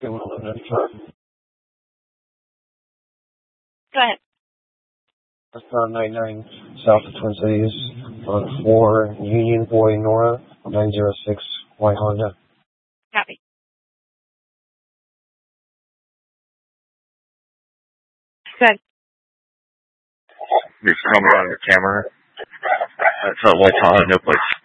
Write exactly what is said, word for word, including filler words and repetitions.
They want to live in a Go ahead. Westbound ninety-nine south of Twin Cities on four Union Boy Nora nine zero six White Honda. Copy. Good. You're coming on the camera. That's not White Honda, no place.